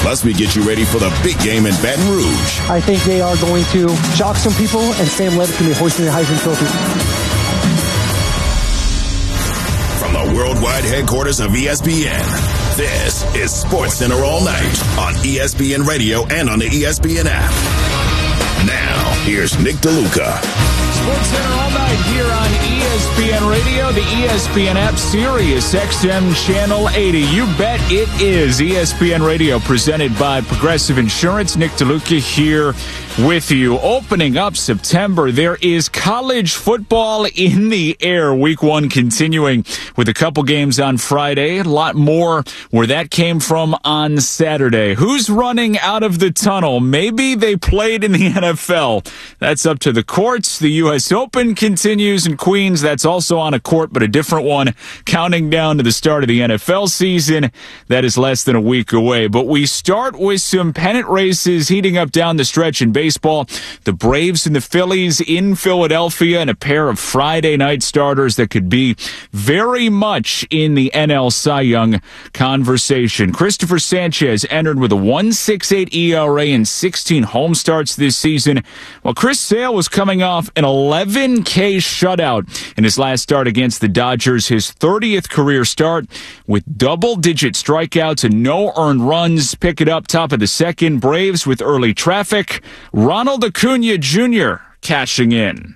Plus, we get you ready for the big game in Baton Rouge. I think they are going to shock some people, and Sam Levitt's going to be hoisting the Heisman Trophy. From the worldwide headquarters of ESPN, this is SportsCenter All Night on ESPN Radio and on the ESPN app. Now, here's Nick DeLuca. SportsCenter All Night here on ESPN Radio, the ESPN app, Sirius XM Channel 80. You bet it is ESPN Radio, presented by Progressive Insurance. Nick DeLuca here with you. Opening up September, there is college football in the air. Week 1 continuing with a couple games on Friday. A lot more where that came from on Saturday. Who's running out of the tunnel? Maybe they played in the NFL. That's up to the courts. The U.S. Open continues in Queens. That's also on a court, but a different one, counting down to the start of the NFL season. That is less than a week away. But we start with some pennant races heating up down the stretch in baseball. The Braves and the Phillies in Philadelphia, and a pair of Friday night starters that could be very much in the NL Cy Young conversation. Christopher Sanchez entered with a 1.68 ERA and 16 home starts this season, while Chris Sale was coming off an 11K shutout in his last start against the Dodgers, his 30th career start with double-digit strikeouts and no earned runs. Pick it up top of the second. Braves with early traffic. Ronald Acuna Jr. cashing in.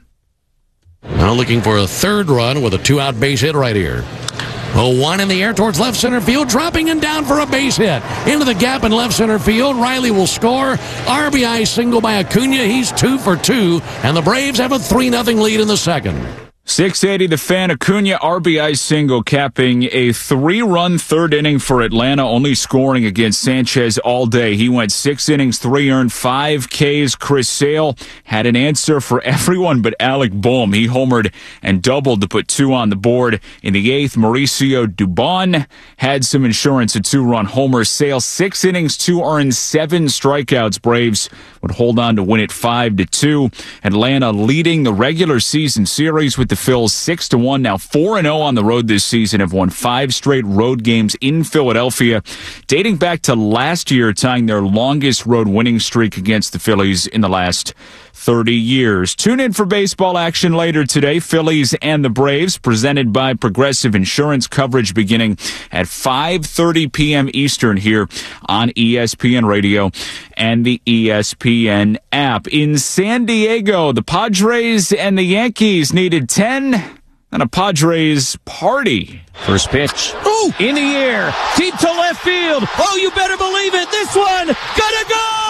Now looking for a third run with a 2-out base hit right here. A 1 in the air towards left center field, dropping and down for a base hit. Into the gap in left center field. Riley will score. RBI single by Acuna. He's 2 for 2, and the Braves have a 3-0 lead in the second. 680 The Fan. Acuna RBI single, capping a 3-run third inning for Atlanta, only scoring against Sanchez all day. He went 6 innings, 3 earned, 5 Ks. Chris Sale had an answer for everyone but Alec Bohm. He homered and doubled to put 2 on the board. In the 8th, Mauricio Dubon had some insurance, a 2-run homer. Sale 6 innings, 2 earned, 7 strikeouts. Braves would hold on to win it 5-2. Atlanta leading the regular season series with the Phils 6-1, now 4-0 on the road this season, have won 5 straight road games in Philadelphia, dating back to last year, tying their longest road winning streak against the Phillies in the last 30 years. Tune in for baseball action later today. Phillies and the Braves, presented by Progressive Insurance, coverage beginning at 5:30 p.m. Eastern here on ESPN Radio and the ESPN app. In San Diego, the Padres and the Yankees needed 10 and a Padres party. First pitch. Ooh. In the air. Deep to left field. Oh, you better believe it. This one gonna go!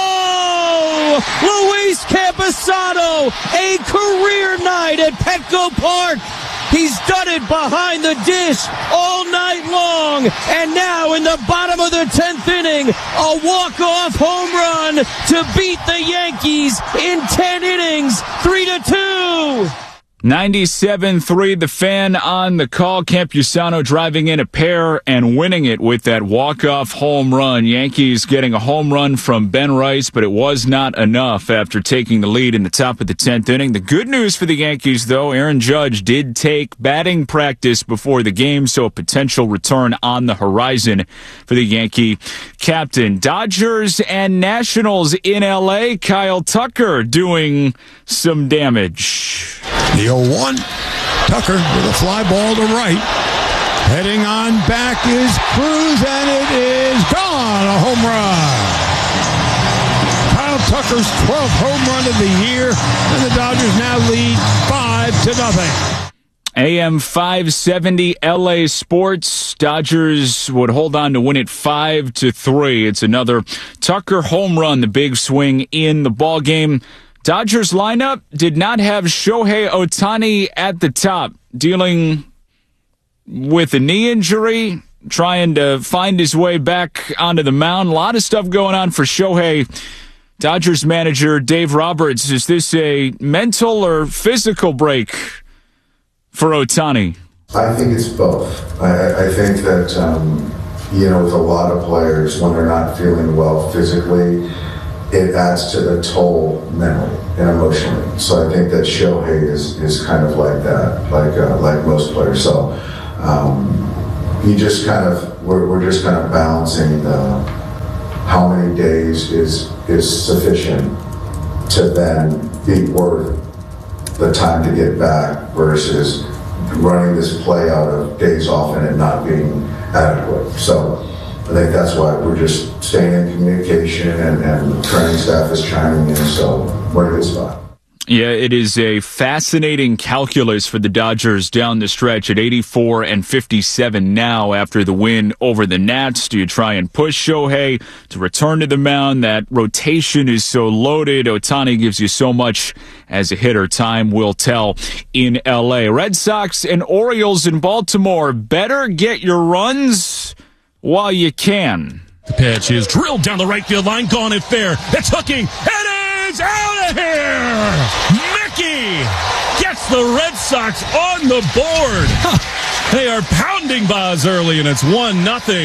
Luis Campusano, a career night at Petco Park. He's done it behind the dish all night long. And now in the bottom of the 10th inning, a walk-off home run to beat the Yankees in 10 innings, 3-2. 97-3, The Fan on the call. Campusano driving in a pair and winning it with that walk-off home run. Yankees getting a home run from Ben Rice, but it was not enough after taking the lead in the top of the 10th inning. The good news for the Yankees, though, Aaron Judge did take batting practice before the game, so a potential return on the horizon for the Yankee captain. Dodgers and Nationals in L.A. Kyle Tucker doing some damage. The 0-1, Tucker with a fly ball to right. Heading on back is Cruz, and it is gone. A home run. Kyle Tucker's 12th home run of the year, and the Dodgers now lead 5-0. AM 570 LA Sports. Dodgers would hold on to win it 5-3. It's another Tucker home run, the big swing in the ball game. Dodgers lineup did not have Shohei Ohtani at the top, dealing with a knee injury, trying to find his way back onto the mound. A lot of stuff going on for Shohei. Dodgers manager Dave Roberts, is this a mental or physical break for Ohtani? I think it's both. I think that, with a lot of players, when they're not feeling well physically, it adds to the toll mentally and emotionally. So I think that Shohei is kind of like that, like most players. So we're just kind of balancing how days is sufficient to then be worth the time to get back versus running this play out of days off and it not being adequate. So I think that's why we're just staying in communication and training staff is chiming in, so we're in a good spot. Yeah, it is a fascinating calculus for the Dodgers down the stretch at 84-57 now after the win over the Nats. Do you try and push Shohei to return to the mound? That rotation is so loaded. Ohtani gives you so much as a hitter. Time will tell in L.A. Red Sox and Orioles in Baltimore. Better get your runs while you can. The pitch is drilled down the right field line. Gone and fair. It's hooking. It is out of here. Mickey gets the Red Sox on the board. They are pounding Boz early, and it's 1-0.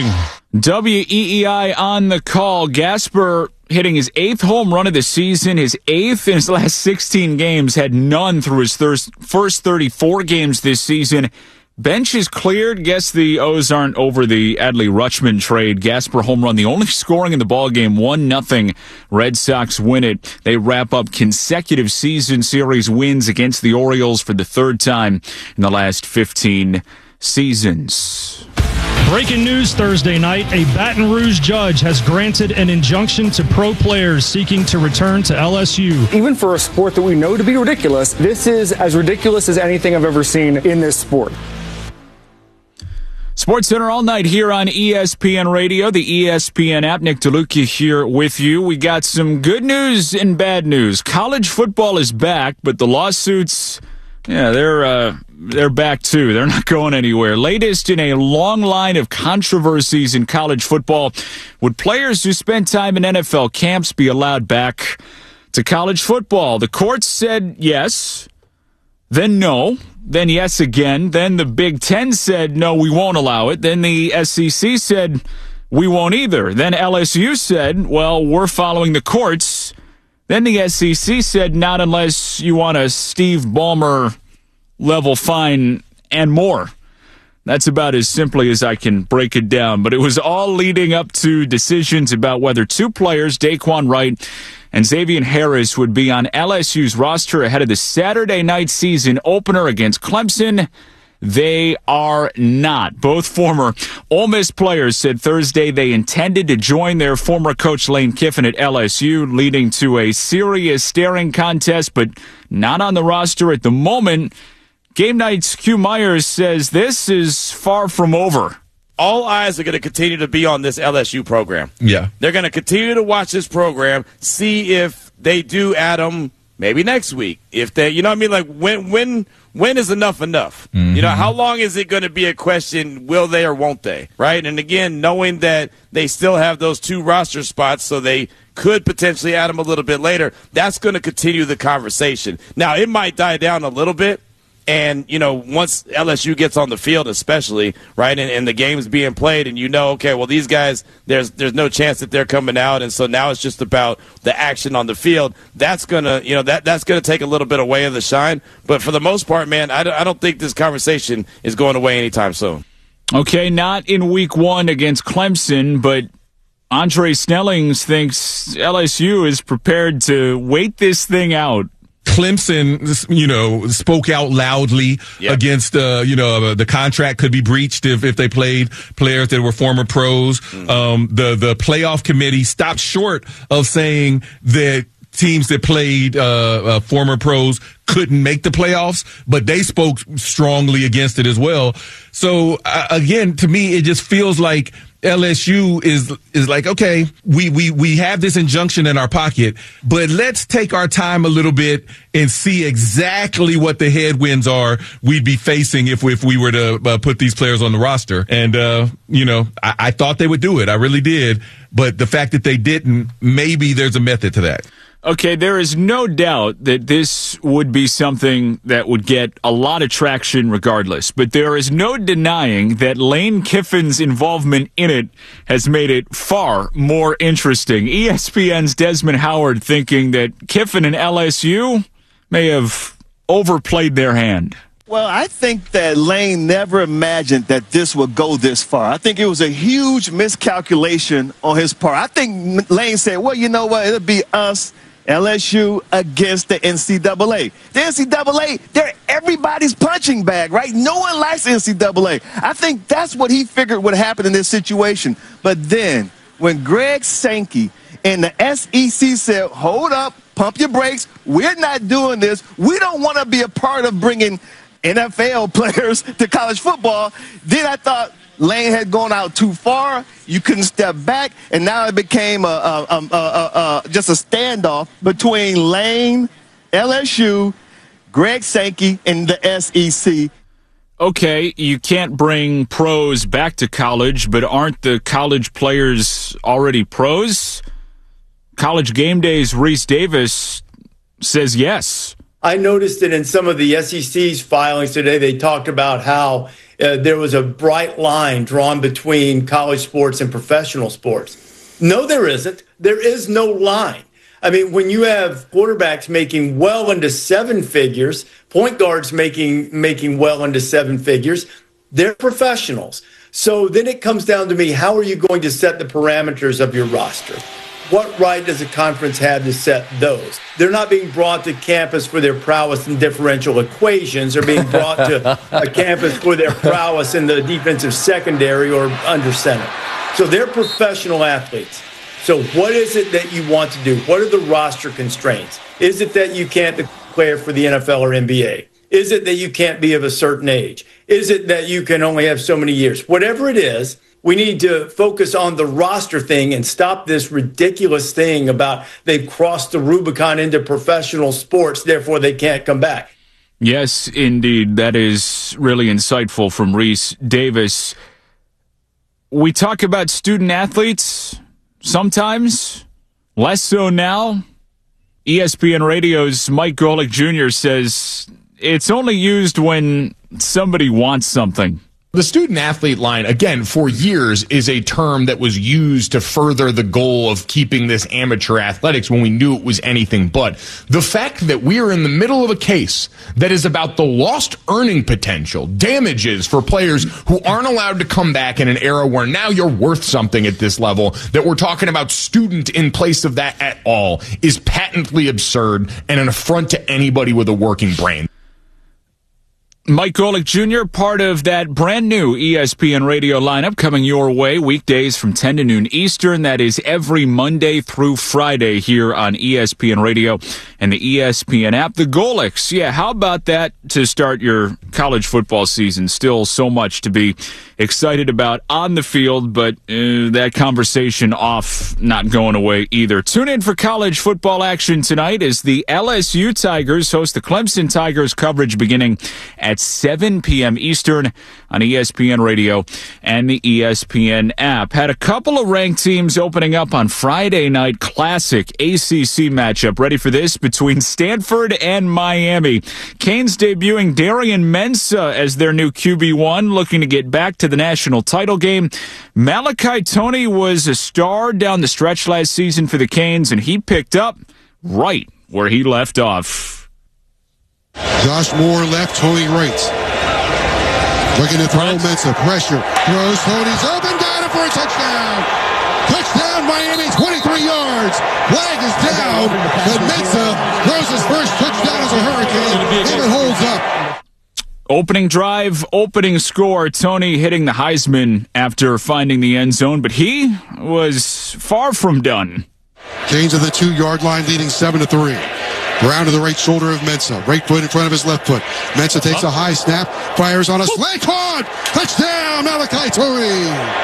WEEI on the call. Gasper hitting his 8th home run of the season, his 8th in his last 16 games, had none through his first 34 games this season. Bench is cleared. Guess the O's aren't over the Adley Rutschman trade. Gasper home run, the only scoring in the ballgame, 1-0. Red Sox win it. They wrap up consecutive season series wins against the Orioles for the 3rd time in the last 15 seasons. Breaking news Thursday night, a Baton Rouge judge has granted an injunction to pro players seeking to return to LSU. Even for a sport that we know to be ridiculous, this is as ridiculous as anything I've ever seen in this sport. SportsCenter all night here on ESPN Radio, the ESPN app. Nick DeLuca here with you. We got some good news and bad news. College football is back, but the lawsuits, they're back too. They're not going anywhere. Latest in a long line of controversies in college football. Would players who spent time in NFL camps be allowed back to college football? The courts said yes, then no. Then yes again. Then the Big Ten said, no, we won't allow it. Then the SEC said, we won't either. Then LSU said, well, we're following the courts. Then the SEC said, not unless you want a Steve Ballmer level fine and more. That's about as simply as I can break it down. But it was all leading up to decisions about whether 2 players, Daquan Wright and Xavier Harris, would be on LSU's roster ahead of the Saturday night season opener against Clemson. They are not. Both former Ole Miss players said Thursday they intended to join their former coach Lane Kiffin at LSU, leading to a serious staring contest, but not on the roster at the moment. Game Night's Q Myers says this is far from over. All eyes are going to continue to be on this LSU program. Yeah. They're going to continue to watch this program, see if they do add them maybe next week. If they, you know what I mean? Like, when is enough enough? Mm-hmm. You know, how long is it going to be a question, will they or won't they? Right? And again, knowing that they still have those 2 roster spots, so they could potentially add them a little bit later, that's going to continue the conversation. Now, it might die down a little bit. And, you know, once LSU gets on the field especially, right, and the game's being played and you know, okay, well, these guys, there's no chance that they're coming out, and so now it's just about the action on the field. That's going to, you know, that's going to take a little bit away of the shine. But for the most part, man, I don't think this conversation is going away anytime soon. Okay, not in week 1 against Clemson, but Andre Snellings thinks LSU is prepared to wait this thing out. Clemson, you know, spoke out loudly against, the contract could be breached if they played players that were former pros. The playoff committee stopped short of saying that teams that played former pros couldn't make the playoffs, but they spoke strongly against it as well. So again, to me, it just feels like LSU is like, okay, we have this injunction in our pocket, but let's take our time a little bit and see exactly what the headwinds are we'd be facing if we were to put these players on the roster. And, I thought they would do it. I really did. But the fact that they didn't, maybe there's a method to that. Okay, there is no doubt that this would be something that would get a lot of traction regardless, but there is no denying that Lane Kiffin's involvement in it has made it far more interesting. ESPN's Desmond Howard thinking that Kiffin and LSU may have overplayed their hand. Well, I think that Lane never imagined that this would go this far. I think it was a huge miscalculation on his part. I think Lane said, well, you know what? It'll be us, LSU, against the NCAA. The NCAA, they're everybody's punching bag, right? No one likes NCAA. I think that's what he figured would happen in this situation. But then when Greg Sankey and the SEC said, hold up, pump your brakes, we're not doing this. We don't want to be a part of bringing NFL players to college football. Then I thought Lane had gone out too far. You couldn't step back, and now it became just a standoff between Lane, LSU, Greg Sankey, and the SEC. Okay, you can't bring pros back to college, but aren't the college players already pros? College Game Day's Reese Davis says yes. I noticed that in some of the SEC's filings today, they talked about how there was a bright line drawn between college sports and professional sports. No, there isn't. There is no line. I mean, when you have quarterbacks making well into seven figures, point guards making well into seven figures, they're professionals. So then it comes down to me, how are you going to set the parameters of your roster? What right does a conference have to set those? They're not being brought to campus for their prowess in differential equations. They're being brought to a campus for their prowess in the defensive secondary or under center. So they're professional athletes. So what is it that you want to do? What are the roster constraints? Is it that you can't declare for the NFL or NBA? Is it that you can't be of a certain age? Is it that you can only have so many years? Whatever it is, we need to focus on the roster thing and stop this ridiculous thing about they've crossed the Rubicon into professional sports, therefore they can't come back. Yes, indeed. That is really insightful from Reese Davis. We talk about student athletes sometimes, less so now. ESPN Radio's Mike Golick Jr. says it's only used when somebody wants something. The student athlete line, again, for years is a term that was used to further the goal of keeping this amateur athletics when we knew it was anything but. The fact that we are in the middle of a case that is about the lost earning potential, damages for players who aren't allowed to come back in an era where now you're worth something at this level, that we're talking about student in place of that at all, is patently absurd and an affront to anybody with a working brain. Mike Golick Jr., part of that brand new ESPN radio lineup coming your way weekdays from 10 to noon Eastern. That is every Monday through Friday here on ESPN Radio and the ESPN app. The Golicks, yeah, how about that to start your college football season? Still so much to be excited about on the field, but that conversation off, not going away either. Tune in for college football action tonight as the LSU Tigers host the Clemson Tigers, coverage beginning at 7 p.m. Eastern on ESPN Radio and the ESPN app. Had a couple of ranked teams opening up on Friday night. Classic ACC matchup. Ready for this? Between Stanford and Miami. Canes debuting Darian Mensah as their new QB1, looking to get back to the national title game. Malachi Toney was a star down the stretch last season for the Canes, and he picked up right where he left off. Josh Moore left, Toney right. Looking to throw, Mensah, pressure, throws, Toney's open, got it for a touchdown. Touchdown, Miami, 23 yards. Flag is down, but Mensah throws his first touchdown as a Hurricane, and it holds up. Opening drive, opening score, Toney hitting the Heisman after finding the end zone, but he was far from done. Canes at the 2-yard line, leading 7-3. Round to the right shoulder of Mensah. Right foot in front of his left foot. Mensah takes a high snap, fires on a slant, caught! Touchdown, Malachi Toney!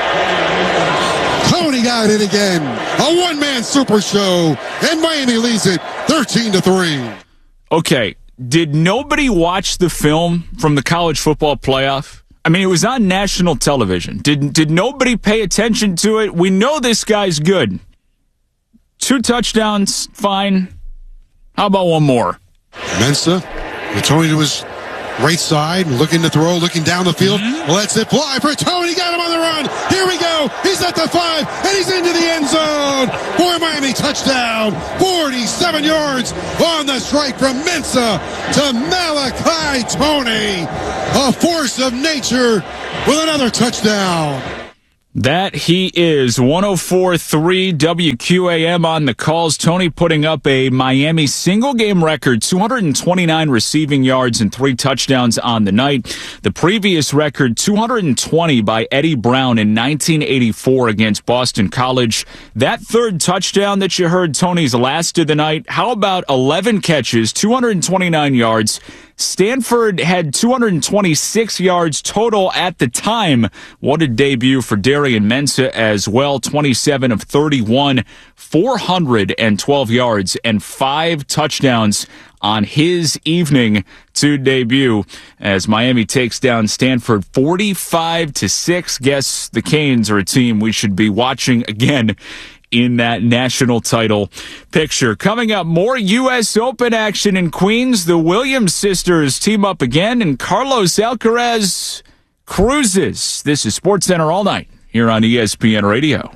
Toney got it again. A one-man super show, and Miami leads it 13-3. Okay, did nobody watch the film from the college football playoff? I mean, it was on national television. Did nobody pay attention to it? We know this guy's good. 2 touchdowns, fine. How about one more? Mensah, Toney to his right side, looking to throw, looking down the field. Lets it fly for Toney. Got him on the run. Here we go. He's at the 5, and he's into the end zone for a Miami Toney, touchdown. 47 yards on the strike from Mensah to Malachi Toney. A force of nature with another touchdown. That he is. 104.3 WQAM on the calls. Toney putting up a Miami single-game record, 229 receiving yards and 3 touchdowns on the night. The previous record, 220 by Eddie Brown in 1984 against Boston College. That third touchdown that you heard, Toney's last of the night. How about 11 catches, 229 yards? Stanford had 226 yards total at the time. What a debut for Darian Mensah as well. 27 of 31, 412 yards and 5 touchdowns on his evening to debut as Miami takes down Stanford 45-6. Guess the Canes are a team we should be watching again in that national title picture. Coming up, more U.S. Open action in Queens. The Williams sisters team up again, and Carlos Alcaraz cruises. This is SportsCenter All Night here on ESPN Radio.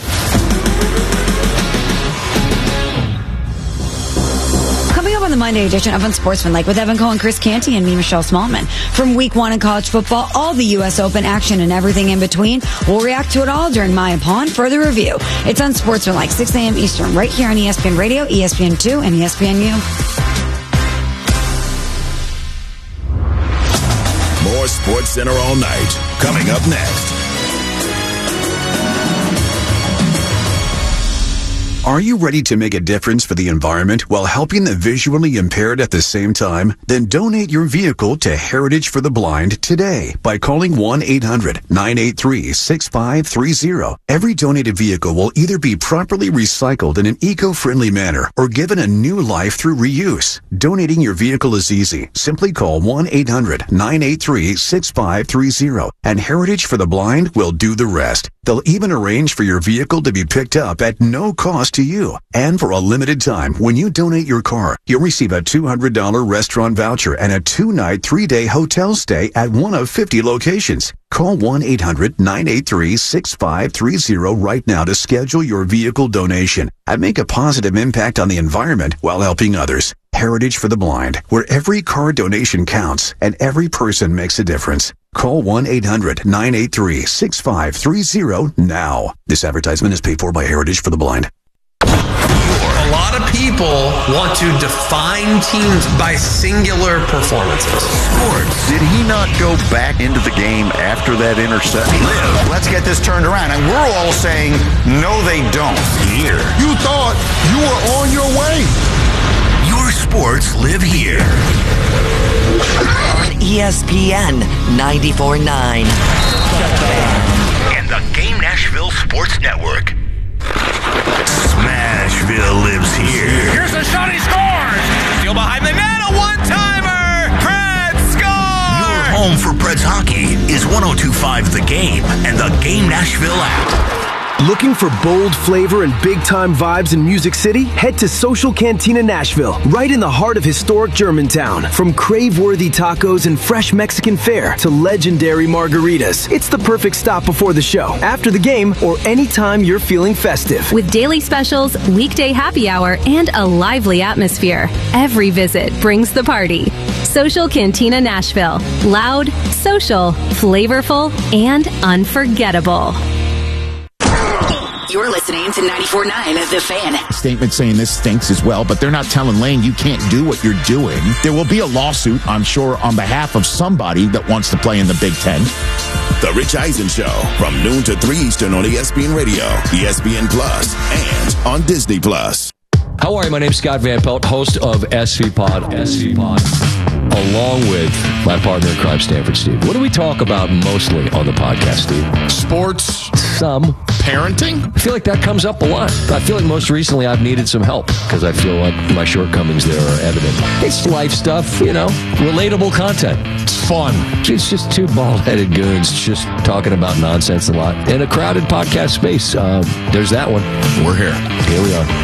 On the Monday edition of Unsportsmanlike with Evan Cole and Chris Canty and me, Michelle Smallman. From week 1 in college football, all the U.S. Open action and everything in between. We'll react to it all during My Upon Further Review. It's Unsportsmanlike, 6 a.m. Eastern, right here on ESPN Radio, ESPN2, and ESPNU. More SportsCenter All Night coming up next. Are you ready to make a difference for the environment while helping the visually impaired at the same time? Then donate your vehicle to Heritage for the Blind today by calling 1-800-983-6530. Every donated vehicle will either be properly recycled in an eco-friendly manner or given a new life through reuse. Donating your vehicle is easy. Simply call 1-800-983-6530 and Heritage for the Blind will do the rest. They'll even arrange for your vehicle to be picked up at no cost to you. And for a limited time, when you donate your car, you'll receive a $200 restaurant voucher and a 2-night, 3-day hotel stay at one of 50 locations. Call 1-800-983-6530 right now to schedule your vehicle donation and make a positive impact on the environment while helping others. Heritage for the Blind, where every car donation counts and every person makes a difference. Call 1-800-983-6530 now. This advertisement is paid for by Heritage for the Blind. A lot of people want to define teams by singular performances. Sports. Did he not go back into the game after that interception? Live. Let's get this turned around. And we're all saying, no, they don't. Here. You thought you were on your way. Your sports live here. On ESPN 94.9. And the Game Nashville Sports Network. Smashville lives here. Here's a shot, he scores! Still behind the net, a one-timer! Preds score! Your home for Preds hockey is 102.5 The Game and the Game Nashville app. Looking for bold flavor and big-time vibes in Music City? Head to Social Cantina Nashville, right in the heart of historic Germantown. From crave-worthy tacos and fresh Mexican fare to legendary margaritas, it's the perfect stop before the show, after the game, or anytime you're feeling festive. With daily specials, weekday happy hour, and a lively atmosphere, every visit brings the party. Social Cantina Nashville. Loud, social, flavorful, and unforgettable. You're listening to 94.9 The Fan. Statement saying this stinks as well, but they're not telling Lane you can't do what you're doing. There will be a lawsuit, I'm sure, on behalf of somebody that wants to play in the Big Ten. The Rich Eisen Show from noon to 3 Eastern on ESPN Radio, ESPN Plus, and on Disney Plus. How are you? My name's Scott Van Pelt, host of SV Pod, along with my partner in crime, Stanford Steve. What do we talk about mostly on the podcast, Steve? Sports. Some. Parenting? I feel like that comes up a lot. I feel like most recently I've needed some help because I feel like my shortcomings there are evident. It's life stuff, you know, relatable content. It's fun. It's just two bald-headed goons just talking about nonsense a lot in a crowded podcast space. There's that one. We're here. Here we are.